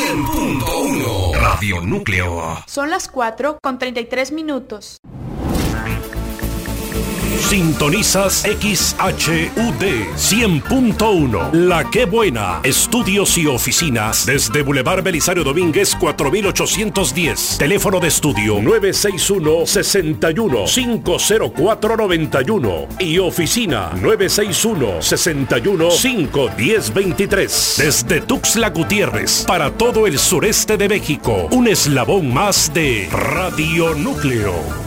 100.1 Radio Núcleo. Son las 4:33. Sintonizas XHUD 100.1 La Qué Buena. Estudios y oficinas desde Boulevard Belisario Domínguez 4810. Teléfono de estudio 961-61-50491 y oficina 961-61-51023. Desde Tuxtla Gutiérrez para todo el sureste de México. Un eslabón más de Radio Núcleo.